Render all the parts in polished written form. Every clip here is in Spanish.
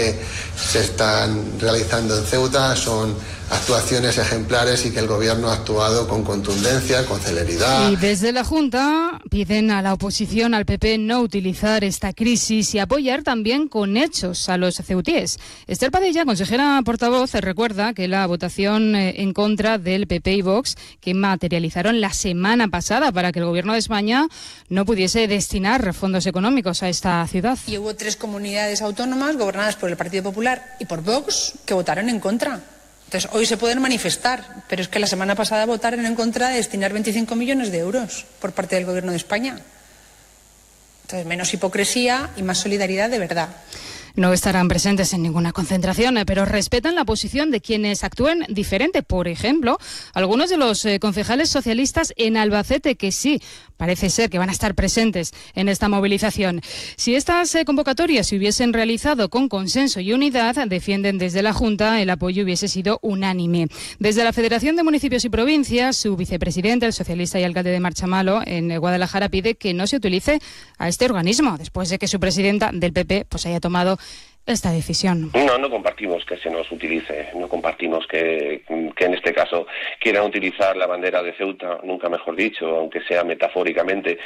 que se están realizando en Ceuta son actuaciones ejemplares y que el Gobierno ha actuado con contundencia, con celeridad. Y desde la Junta piden a la oposición, al PP, no utilizar esta crisis y apoyar también con hechos a los ceutíes. Esther Padilla, consejera portavoz, recuerda que la votación en contra del PP y Vox, que materializaron la semana pasada para que el Gobierno de España no pudiese destinar fondos económicos a esta ciudad. Y hubo 3 comunidades autónomas gobernadas por el Partido Popular y por Vox que votaron en contra. Entonces, hoy se pueden manifestar, pero es que la semana pasada votaron en contra de destinar 25 millones de euros por parte del Gobierno de España. Entonces, menos hipocresía y más solidaridad de verdad. No estarán presentes en ninguna concentración, pero respetan la posición de quienes actúen diferente. Por ejemplo, algunos de los concejales socialistas en Albacete, que sí, parece ser que van a estar presentes en esta movilización. Si estas convocatorias se hubiesen realizado con consenso y unidad, defienden desde la Junta el apoyo hubiese sido unánime. Desde la Federación de Municipios y Provincias, su vicepresidente, el socialista y alcalde de Marchamalo, en Guadalajara, pide que no se utilice a este organismo, después de que su presidenta del PP pues haya tomado esta decisión. No compartimos que se nos utilice, no compartimos que en este caso quieran utilizar la bandera de Ceuta, nunca mejor dicho, aunque sea metafóricamente,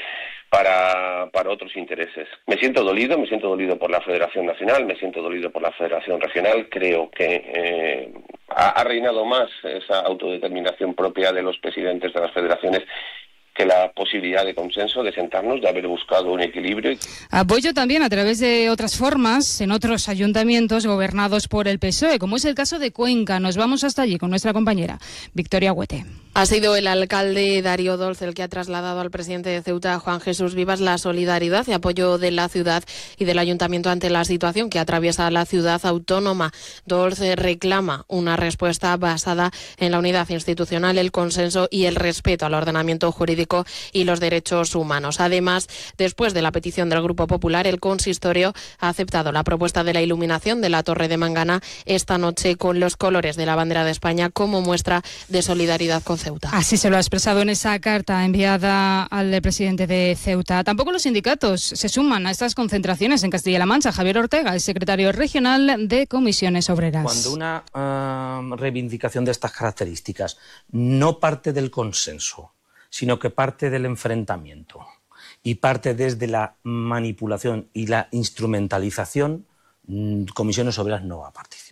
para otros intereses. Me siento dolido por la Federación Nacional, me siento dolido por la Federación Regional. Creo que ha reinado más esa autodeterminación propia de los presidentes de las federaciones que la posibilidad de consenso, de sentarnos, de haber buscado un equilibrio. Apoyo también a través de otras formas en otros ayuntamientos gobernados por el PSOE, como es el caso de Cuenca. Nos vamos hasta allí con nuestra compañera Victoria Huete. Ha sido el alcalde Darío Dolz el que ha trasladado al presidente de Ceuta, Juan Jesús Vivas, la solidaridad y apoyo de la ciudad y del ayuntamiento ante la situación que atraviesa la ciudad autónoma. Dolz reclama una respuesta basada en la unidad institucional, el consenso y el respeto al ordenamiento jurídico y los derechos humanos. Además, después de la petición del Grupo Popular, el consistorio ha aceptado la propuesta de la iluminación de la Torre de Mangana esta noche con los colores de la bandera de España como muestra de solidaridad con Ceuta. Así se lo ha expresado en esa carta enviada al presidente de Ceuta. Tampoco los sindicatos se suman a estas concentraciones en Castilla-La Mancha. Javier Ortega, el secretario regional de Comisiones Obreras. Cuando una reivindicación de estas características no parte del consenso, sino que parte del enfrentamiento y parte desde la manipulación y la instrumentalización, Comisiones Obreras no va a participar.